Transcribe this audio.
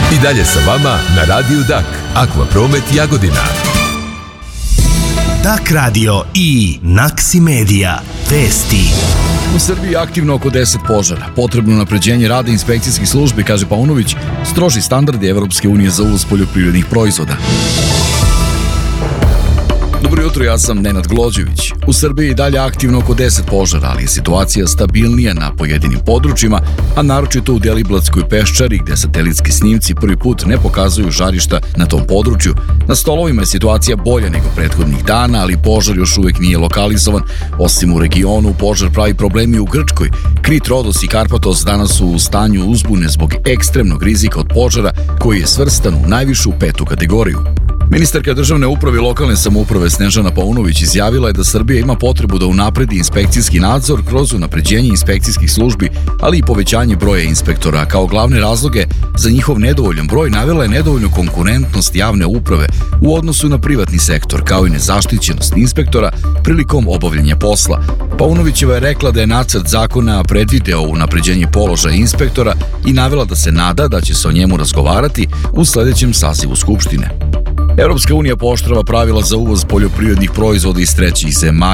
I dalje sa vama na Radiju Dak, Akvapromet Jagodina. Dak radio i Naksi Medija. Vesti. U Srbiji je aktivno oko 10 požara. Potrebno unapređenje rada inspekcijskih službi, kaže Paunović, stroži standardi Evropske unije za uvoz poljoprivrednih proizvoda. Dobro jutro, ja sam Nenad Glođević. U Srbiji je dalje aktivno oko 10 požara, ali je situacija stabilnija na pojedinim područjima, a naročito u Deliblatskoj peščari, gde satelitski snimci prvi put ne pokazuju žarišta na tom području. Na stolovima je situacija bolja nego prethodnih dana, ali požar još uvek nije lokalizovan. Osim u regionu, požar pravi problemi u Grčkoj. Krit, Rodos i Karpatos danas su u stanju uzbune zbog ekstremnog rizika od požara, koji je svrstan u najvišu 5. kategoriju. Ministarka državne uprave i lokalne samouprave Snežana Paunović izjavila je da Srbija ima potrebu da unapredi inspekcijski nadzor kroz unapređenje inspekcijskih službi, ali i povećanje broja inspektora. Kao glavne razloge za njihov nedovoljan broj navela je nedovoljnu konkurentnost javne uprave u odnosu na privatni sektor, kao i nezaštićenost inspektora prilikom obavljanja posla. Paunovićeva je rekla da je nacrt zakona predvideo unapređenje položaja inspektora i navela da se nada da će se o njemu razgovarati u sledećem sazivu Skupštine. Evropska unija pooštrava pravila za uvoz poljoprivrednih proizvoda iz trećih zemalja